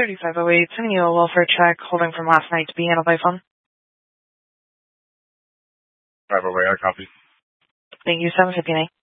3508, sending you a welfare check holding from last night to be handled by phone. 508, I copy. Thank you, 759.